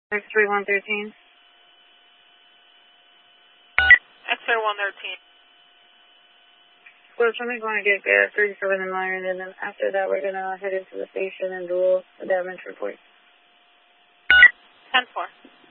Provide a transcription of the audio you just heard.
X-ray 113. X-ray 113. So somebody's going to get 37 in Myron, and then after that we're going to head into the station and do the damage report. 10-4.